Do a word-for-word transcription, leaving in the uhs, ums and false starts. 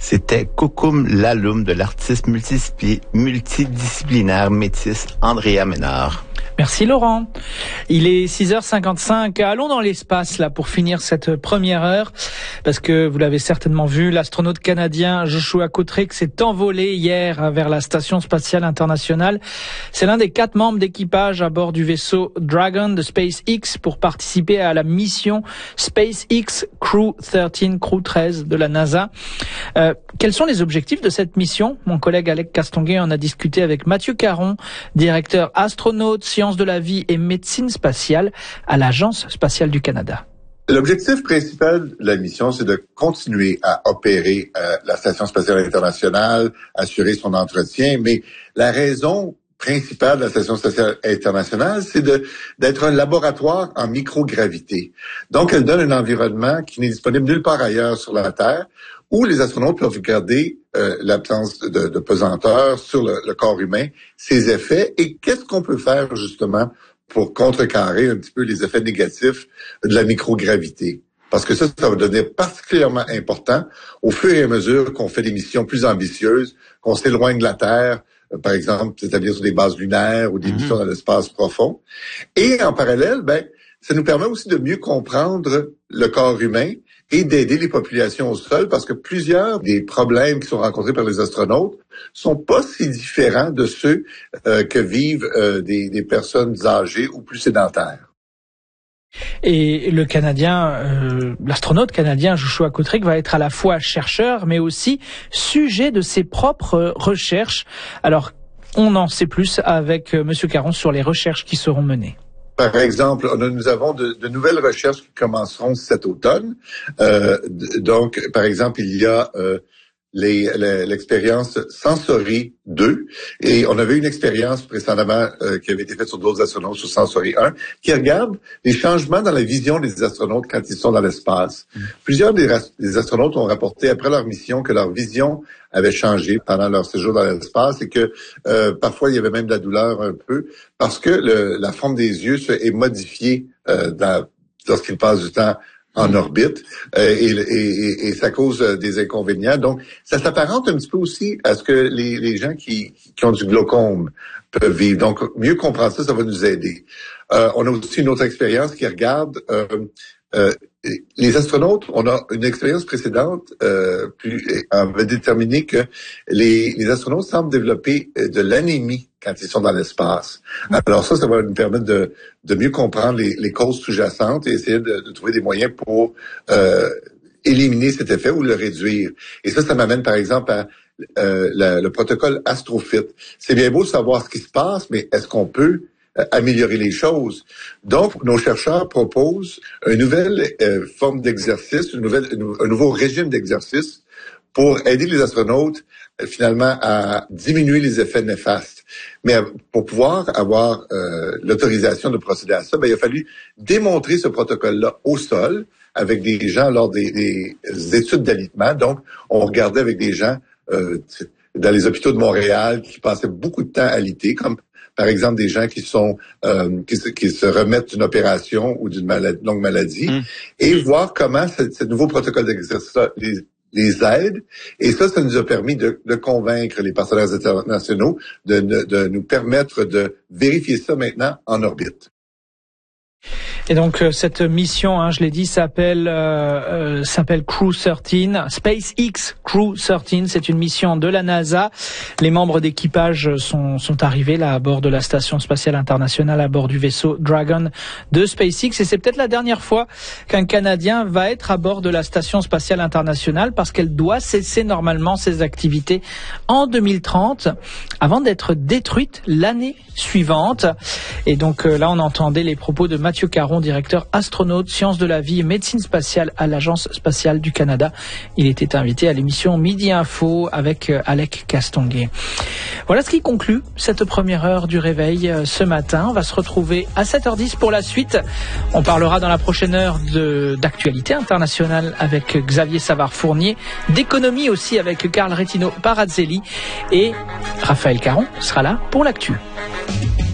C'était Koukoum Laloum de l'artiste multidisciplinaire métisse Andrea Ménard. Merci Laurent. Il est six heures cinquante-cinq. Allons dans l'espace là pour finir cette première heure, parce que vous l'avez certainement vu, l'astronaute canadien Joshua Kotrick s'est envolé hier vers la Station spatiale internationale. C'est l'un des quatre membres d'équipage à bord du vaisseau Dragon de SpaceX pour participer à la mission SpaceX Crew treize, Crew treize de la NASA. Euh, quels sont les objectifs de cette mission? Mon collègue Alec Castonguay en a discuté avec Mathieu Caron, directeur astronaute, sciences de la vie et médecine spatiale à l'Agence spatiale du Canada. L'objectif principal de la mission, c'est de continuer à opérer euh, la Station spatiale internationale, assurer son entretien, mais la raison principale de la Station spatiale internationale, c'est de d'être un laboratoire en microgravité. Donc, elle donne un environnement qui n'est disponible nulle part ailleurs sur la Terre, où les astronautes peuvent regarder euh, l'absence de, de pesanteur sur le, le corps humain, ses effets, et qu'est-ce qu'on peut faire justement pour contrecarrer un petit peu les effets négatifs de la microgravité. Parce que ça, ça va devenir particulièrement important au fur et à mesure qu'on fait des missions plus ambitieuses, qu'on s'éloigne de la Terre, euh, par exemple, s'établir sur des bases lunaires ou des mm-hmm. missions dans l'espace profond. Et en parallèle, ben, ça nous permet aussi de mieux comprendre le corps humain et d'aider les populations au sol, parce que plusieurs des problèmes qui sont rencontrés par les astronautes sont pas si différents de ceux euh, que vivent euh, des, des personnes âgées ou plus sédentaires. Et le Canadien, euh, l'astronaute canadien Joshua Kotrick va être à la fois chercheur, mais aussi sujet de ses propres recherches. Alors, on en sait plus avec euh, Monsieur Caron sur les recherches qui seront menées. Par exemple, on a, nous avons de, de nouvelles recherches qui commenceront cet automne. Euh, donc, par exemple, il y a euh, les, les, l'expérience Sensory deux, et on avait une expérience précédemment euh, qui avait été faite sur d'autres astronautes sur Sensory un, qui regarde les changements dans la vision des astronautes quand ils sont dans l'espace. Mmh. Plusieurs des, des astronautes ont rapporté après leur mission que leur vision avait changé pendant leur séjour dans l'espace et que euh, parfois il y avait même de la douleur un peu parce que le, la forme des yeux est modifiée euh, dans, lorsqu'ils passent du temps en orbite euh, et, et, et ça cause des inconvénients. Donc, ça s'apparente un petit peu aussi à ce que les, les gens qui, qui ont du glaucome peuvent vivre. Donc, mieux comprendre ça, ça va nous aider. Euh, on a aussi une autre expérience qui regarde euh, euh, les astronautes. On a une expérience précédente euh, plus, on va déterminer que les, les astronautes semblent développer de l'anémie quand ils sont dans l'espace. Alors ça, ça va nous permettre de, de mieux comprendre les, les causes sous-jacentes et essayer de, de trouver des moyens pour euh, éliminer cet effet ou le réduire. Et ça, ça m'amène par exemple à euh, la, le protocole AstroFit. C'est bien beau de savoir ce qui se passe, mais est-ce qu'on peut euh, améliorer les choses? Donc, nos chercheurs proposent une nouvelle euh, forme d'exercice, une nouvelle, une, un nouveau régime d'exercice pour aider les astronautes euh, finalement à diminuer les effets néfastes. Mais pour pouvoir avoir euh, l'autorisation de procéder à ça, ben, il a fallu démontrer ce protocole-là au sol avec des gens lors des, des études d'alitement. Donc, on regardait avec des gens euh, dans les hôpitaux de Montréal qui passaient beaucoup de temps à alité, comme par exemple des gens qui sont euh, qui, se, qui se remettent d'une opération ou d'une maladie, longue maladie, mmh. et voir comment ce, ce nouveau protocole d'exercice les, les aide. Et ça, ça nous a permis de, de convaincre les partenaires internationaux de, de, de nous permettre de vérifier ça maintenant en orbite. Et donc euh, cette mission, hein, je l'ai dit, s'appelle euh, euh, s'appelle Crew treize, SpaceX Crew treize. C'est une mission de la NASA. Les membres d'équipage sont sont arrivés là à bord de la Station spatiale internationale, à bord du vaisseau Dragon de SpaceX. Et c'est peut-être la dernière fois qu'un Canadien va être à bord de la Station spatiale internationale, parce qu'elle doit cesser normalement ses activités en deux mille trente, avant d'être détruite l'année suivante. Et donc euh, là, on entendait les propos de Mathieu Caron, directeur astronaute, sciences de la vie et médecine spatiale à l'Agence spatiale du Canada. Il était invité à l'émission Midi Info avec euh, Alec Castonguay. Voilà ce qui conclut cette première heure du réveil euh, ce matin. On va se retrouver à sept heures dix pour la suite. On parlera dans la prochaine heure de, d'actualité internationale avec Xavier Savard-Fournier, d'économie aussi avec Carl Retino Parazzelli, et Raphaël Caron sera là pour l'actu.